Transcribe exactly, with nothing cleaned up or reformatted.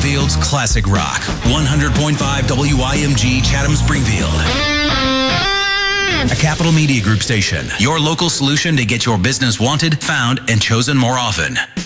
Springfield's classic rock. one hundred point five W I M G Chatham Springfield. A Capital Media Group station. Your local solution to get your business wanted, found, and chosen more often.